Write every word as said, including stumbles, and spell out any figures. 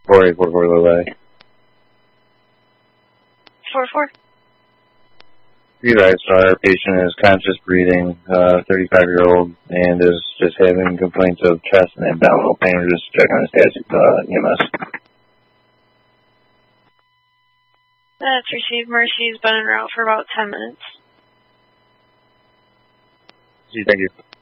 four eight four four Lily. four four. You guys, our patient is conscious breathing, uh, thirty-five-year-old, and is just having complaints of chest and abdominal pain. We're just checking on his status, uh, E M S. That's received. Mercy's been en route for about ten minutes. Thank you.